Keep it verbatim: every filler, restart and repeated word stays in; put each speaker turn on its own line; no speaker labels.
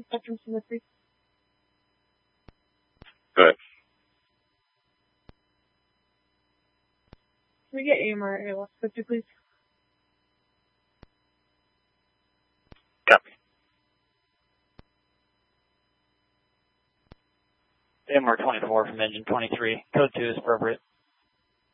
Spectrum Symmetry.
Good.
Can we get A M R A L S fifty, please?
Copy.
A M R twenty-four from engine twenty-three. Code two is appropriate.